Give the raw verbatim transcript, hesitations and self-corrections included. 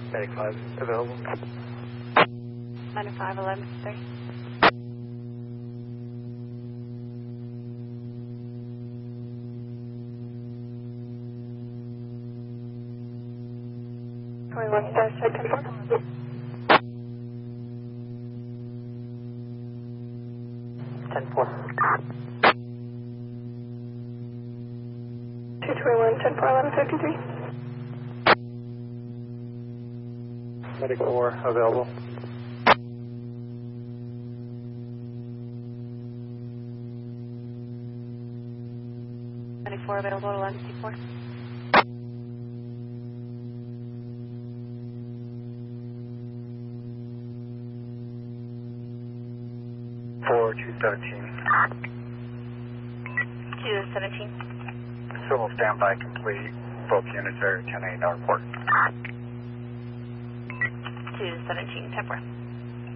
Medic five available. Medic five, eleven three. twenty-one star, check ten four. ten four. two twenty-one, ten four, eleven fifty-three. Medic four available. Medic four available, eleven fifty-four. four two seventeen. two seventeen. Civil standby complete. Both units are ten eight airport. two seventeen, ten four.